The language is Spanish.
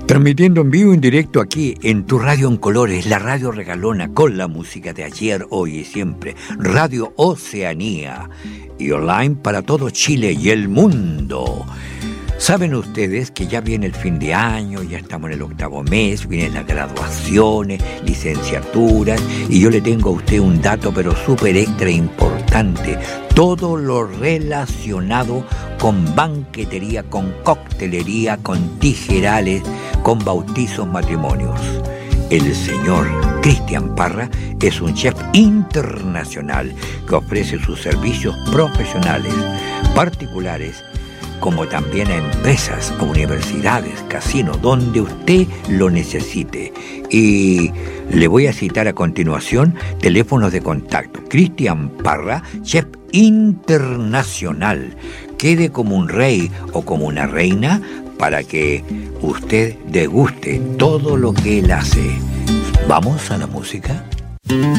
Transmitiendo en vivo, en directo aquí en tu radio en colores, la radio regalona con la música de ayer, hoy y siempre. Radio Oceanía y online para todo Chile y el mundo. Saben ustedes que ya viene el fin de año, ya estamos en el 8º mes, vienen las graduaciones, licenciaturas, y yo le tengo a usted un dato pero súper extra importante. Todo lo relacionado con banquetería, con coctelería, con tijerales, con bautizos, matrimonios. El señor Cristian Parra es un chef internacional que ofrece sus servicios profesionales, particulares, como también a empresas, a universidades, casinos, donde usted lo necesite. Y le voy a citar a continuación teléfonos de contacto. Cristian Parra, chef internacional. Quede como un rey o como una reina para que usted deguste todo lo que él hace. ¿Vamos a la música?